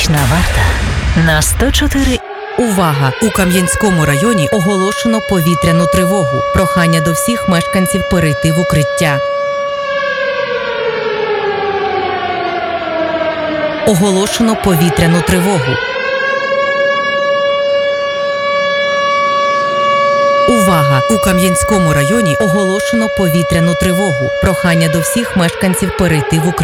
Нічна варта на 104. Увага! У Кам'янському районі оголошено повітряну тривогу. Прохання до всіх мешканців перейти в укриття. Оголошено повітряну тривогу. Увага! У Кам'янському районі оголошено повітряну тривогу. Прохання до всіх мешканців перейти в укриття.